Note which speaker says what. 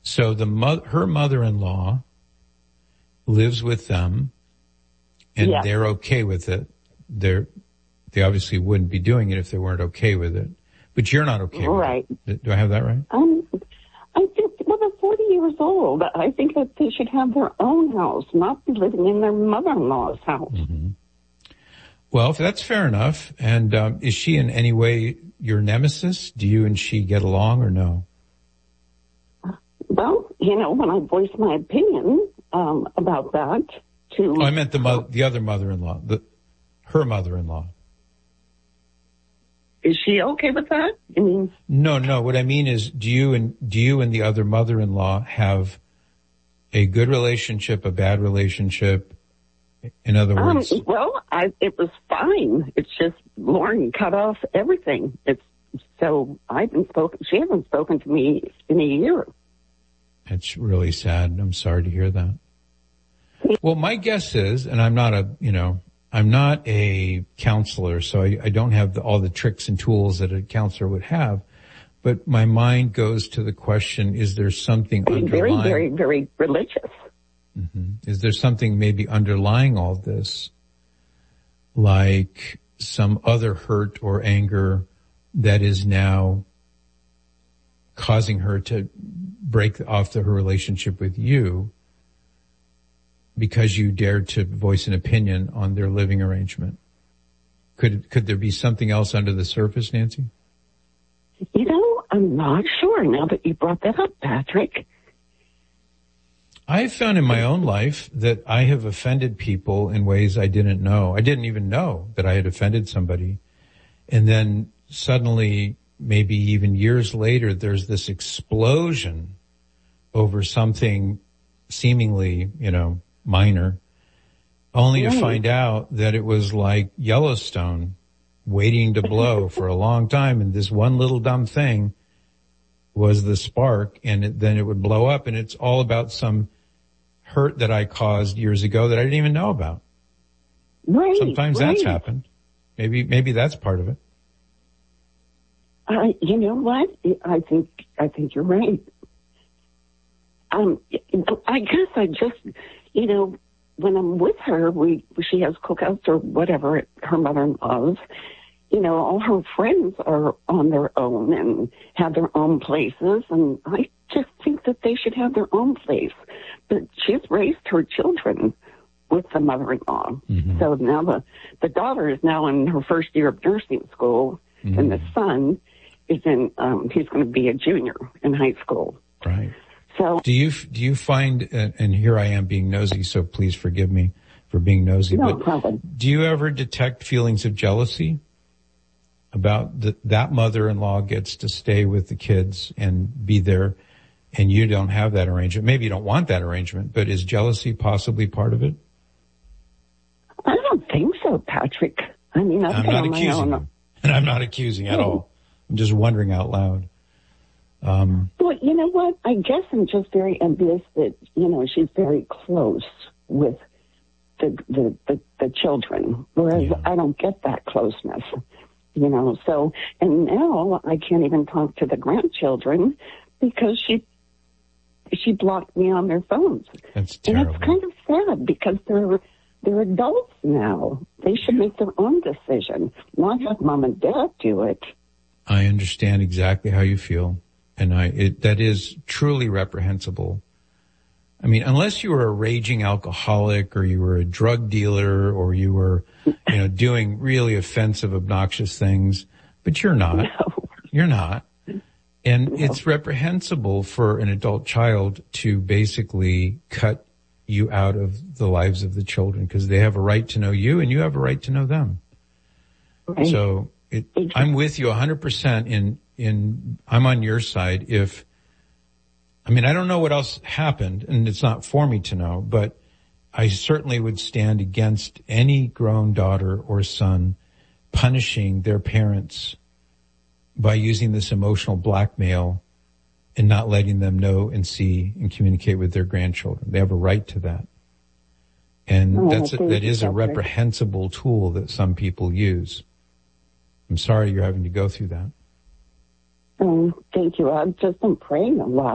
Speaker 1: So her mother-in-law lives with them, and they're okay with it. They obviously wouldn't be doing it if they weren't okay with it. But you're not okay with it. Do I have that right?
Speaker 2: I think, well, they're 40 years old. I think that they should have their own house, not be living in their mother-in-law's house.
Speaker 1: Mm-hmm. Well, that's fair enough. And is she in any way your nemesis? Do you and she get along or no?
Speaker 2: Well, when I voice my opinion about that to...
Speaker 1: Oh, I meant the other mother-in-law, her mother-in-law.
Speaker 2: Is she okay with that? I mean...
Speaker 1: No. What I mean is, do you and the other mother-in-law have a good relationship, a bad relationship? In other words...
Speaker 2: Well, it was fine. It's just Lauren cut off everything. So she hasn't spoken to me in a year.
Speaker 1: It's really sad. I'm sorry to hear that. Well, my guess is, and I'm not a counselor, so I don't have all the tricks and tools that a counselor would have, but my mind goes to the question, is there something underlying?
Speaker 2: Very, very, very religious.
Speaker 1: Mm-hmm. Is there something maybe underlying all this, like some other hurt or anger that is now causing her to break off her relationship with you because you dared to voice an opinion on their living arrangement? Could there be something else under the surface, Nancy?
Speaker 2: I'm not sure now that you brought that up, Patrick.
Speaker 1: I've found in my own life that I have offended people in ways I didn't know. I didn't even know that I had offended somebody. And then suddenly, maybe even years later, there's this explosion over something seemingly, minor, only to find out that it was like Yellowstone waiting to blow for a long time. And this one little dumb thing was the spark, and then it would blow up. And it's all about some hurt that I caused years ago that I didn't even know about.
Speaker 2: Right.
Speaker 1: Sometimes that's happened. Maybe that's part of it.
Speaker 2: You know what? I think you're right. I guess I just, when I'm with her, she has cookouts or whatever at her mother-in-law's. All her friends are on their own and have their own places, and I just think that they should have their own place. But she's raised her children with the mother-in-law. Mm-hmm. So now the daughter is now in her first year of nursing school, mm-hmm. and the son is he's going to be a junior in high school.
Speaker 1: Right.
Speaker 2: So
Speaker 1: do you find, and here I am being nosy, so please forgive me for being nosy,
Speaker 2: no
Speaker 1: but
Speaker 2: problem.
Speaker 1: Do you ever detect feelings of jealousy about that mother-in-law gets to stay with the kids and be there, and you don't have that arrangement? Maybe you don't want that arrangement, but is jealousy possibly part of it?
Speaker 2: I don't think so, Patrick. I mean,
Speaker 1: I'm not accusing you, and I'm not accusing at all. I'm just wondering out loud.
Speaker 2: Well, you know what? I guess I'm just very envious that, she's very close with the children, whereas I don't get that closeness, so, and now I can't even talk to the grandchildren because she blocked me on their phones.
Speaker 1: That's terrible.
Speaker 2: And it's kind of sad because they're adults now. They should make their own decision, not have mom and dad do it.
Speaker 1: I understand exactly how you feel. And that is truly reprehensible. I mean, unless you were a raging alcoholic or you were a drug dealer or you were, doing really offensive, obnoxious things, but you're not.
Speaker 2: No.
Speaker 1: You're not. And it's reprehensible for an adult child to basically cut you out of the lives of the children because they have a right to know you and you have a right to know them. Right. So I'm with you 100% I'm on your side. I don't know what else happened, and it's not for me to know, but I certainly would stand against any grown daughter or son punishing their parents by using this emotional blackmail and not letting them know and see and communicate with their grandchildren. They have a right to that. And that is a reprehensible tool that some people use. I'm sorry you're having to go through that.
Speaker 2: Thank you. I'm praying a lot.